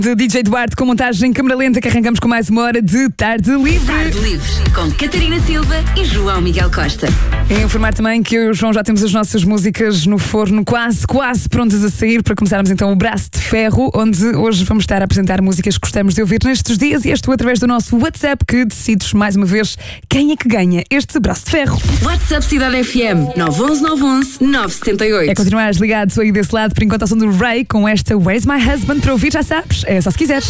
De DJ Duarte com montagem em câmara lenta, que arrancamos com mais uma hora de Tarde Livre. Tarde Livre, com Catarina Silva e João Miguel Costa. E informar também que eu e o João já temos as nossas músicas no forno quase prontas a sair para começarmos então o Braço de Ferro, onde hoje vamos estar a apresentar músicas que gostamos de ouvir nestes dias, e este através do nosso WhatsApp, que decides mais uma vez quem é que ganha este Braço de Ferro. WhatsApp Cidade FM 911 911 978. É continuares ligado aí desse lado, por enquanto ao som do Ray com esta Where's My Husband para ouvir, já sabes, é só se quiseres.